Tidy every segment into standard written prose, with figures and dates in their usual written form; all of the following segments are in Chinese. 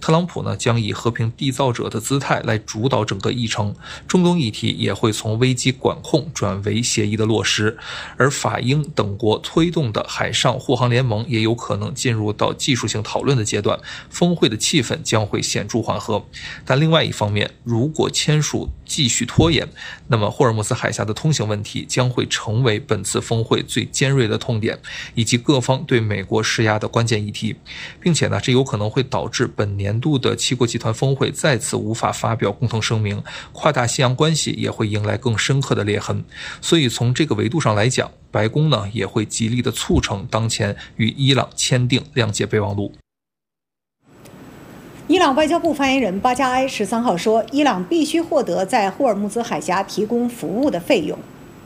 特朗普呢将以和平缔造者的姿态来主导整个议程，中东议题也会从危机管控转为协议的落实，而法英等国推动的海上护航联盟也有可能进入到技术性讨论的阶段，峰会的气氛将会显著缓和。但另外一方面，如果签署继续拖延，那么霍尔木兹海峡的通行问题将会成为本次峰会最尖锐的痛点，以及各方对美国施压的关键议题，并且呢，这有可能会导致本年度的七国集团峰会再次无法发表共同声明，跨大西洋关系也会迎来更深刻的裂痕。所以从这个维度上来讲，白宫呢也会极力的促成当前与伊朗签订谅解备忘录。 伊朗外交部发言人巴加埃13号说，伊朗必须获得在霍尔木兹海峡提供服务的费用。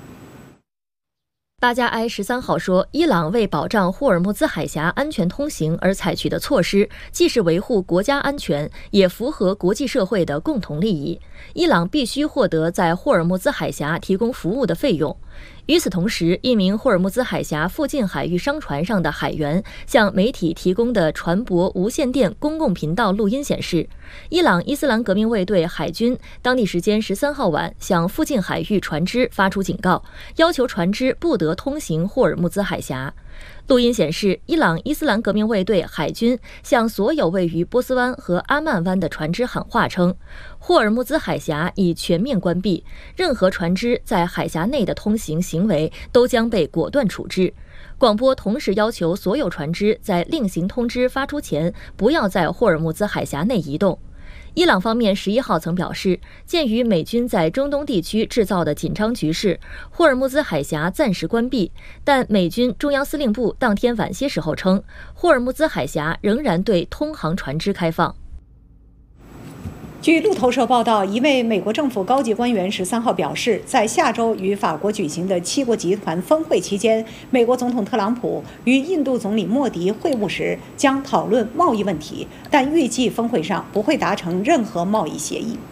巴加埃13号说，伊朗为保障霍尔木兹海峡安全通行而采取的措施，既是维护国家安全，也符合国际社会的共同利益。伊朗必须获得在霍尔木兹海峡提供服务的费用。与此同时，一名霍尔木兹海峡附近海域商船上的海员向媒体提供的船舶无线电公共频道录音显示，伊朗伊斯兰革命卫队海军当地时间13号晚向附近海域船只发出警告，要求船只不得通行霍尔木兹海峡。录音显示，伊朗伊斯兰革命卫队海军向所有位于波斯湾和阿曼湾的船只喊话称，霍尔木兹海峡已全面关闭，任何船只在海峡内的通行行为都将被果断处置。广播同时要求所有船只在另行通知发出前，不要在霍尔木兹海峡内移动。伊朗方面11号曾表示，鉴于美军在中东地区制造的紧张局势，霍尔木兹海峡暂时关闭，但美军中央司令部当天晚些时候称，霍尔木兹海峡仍然对通航船只开放。 据路透社报道，一位美国政府高级官员13号表示，在下周与法国举行的七国集团峰会期间，美国总统特朗普与印度总理莫迪会晤时将讨论贸易问题，但预计峰会上不会达成任何贸易协议。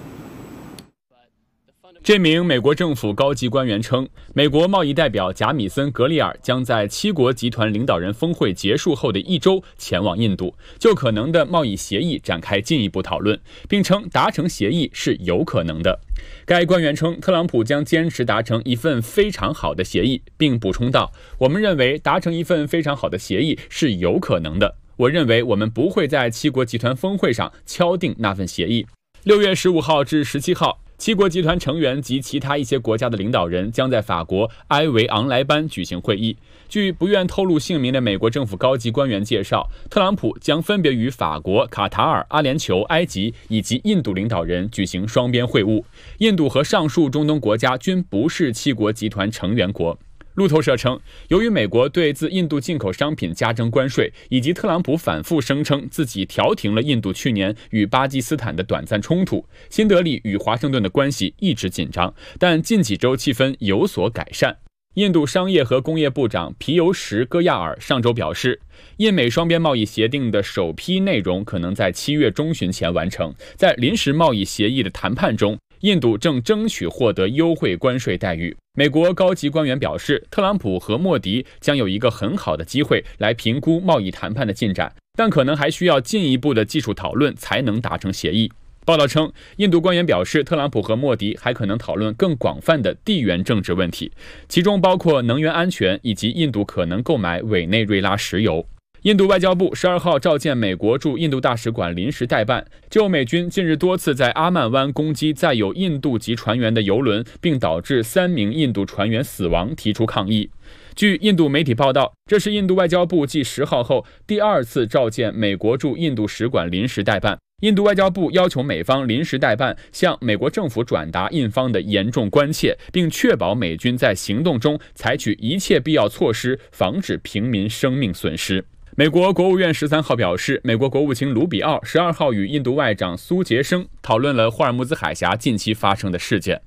这名美国政府高级官员称，美国贸易代表贾米森·格里尔将在七国集团领导人峰会结束后的1周前往印度，就可能的贸易协议展开进一步讨论，并称达成协议是有可能的。该官员称，特朗普将坚持达成一份非常好的协议，并补充道：“我们认为达成一份非常好的协议是有可能的。我认为我们不会在七国集团峰会上敲定那份协议。”6月15号至17号。七国集团成员及其他一些国家的领导人将在法国埃维昂莱班举行会议。据不愿透露姓名的美国政府高级官员介绍，特朗普将分别与法国、卡塔尔、阿联酋、埃及以及印度领导人举行双边会晤。印度和上述中东国家均不是七国集团成员国。路透社称，由于美国对自印度进口商品加征关税，以及特朗普反复声称自己调停了印度去年与巴基斯坦的短暂冲突，新德里与华盛顿的关系一直紧张，但近几周气氛有所改善。印度商业和工业部长皮尤什·戈亚尔上周表示，印美双边贸易协定的首批内容可能在7月中旬前完成。在临时贸易协议的谈判中，印度正争取获得优惠关税待遇。美国高级官员表示，特朗普和莫迪将有一个很好的机会来评估贸易谈判的进展，但可能还需要进一步的技术讨论才能达成协议。报道称，印度官员表示，特朗普和莫迪还可能讨论更广泛的地缘政治问题，其中包括能源安全以及印度可能购买委内瑞拉石油。印度外交部12号召见美国驻印度大使馆临时代办，就美军近日多次在阿曼湾攻击载有印度籍船员的油轮，并导致3名印度船员死亡提出抗议。据印度媒体报道，这是印度外交部继10号后第2次召见美国驻印度使馆临时代办。印度外交部要求美方临时代办向美国政府转达印方的严重关切，并确保美军在行动中采取一切必要措施，防止平民生命损失。美国国务院13号表示，美国国务卿卢比奥12号与印度外长苏杰生讨论了霍尔木兹海峡近期发生的事件。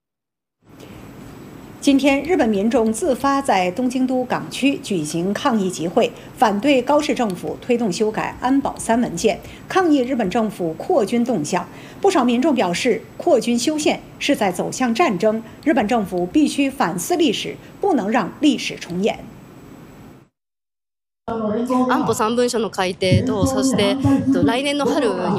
今天，日本民众自发在东京都港区举行抗议集会，反对高市政府推动修改安保3文件，抗议日本政府扩军动向。不少民众表示，扩军修宪是在走向战争，日本政府必须反思历史，不能让历史重演。 安保3文書の改定と、そして来年の春に